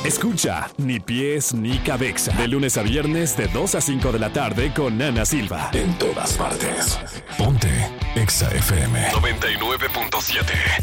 Escucha Ni Pies ni Cabeza. De lunes a viernes de 2 a 5 de la tarde con Ana Silva. En todas partes. Ponte Exa FM 99.7.